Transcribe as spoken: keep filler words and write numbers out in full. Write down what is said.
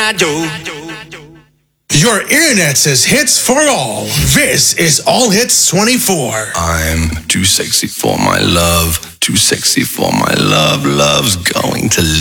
Your internet says hits for all. This is All Hits twenty-four. I'm too sexy for my love, too sexy for my love. Love's going to leave.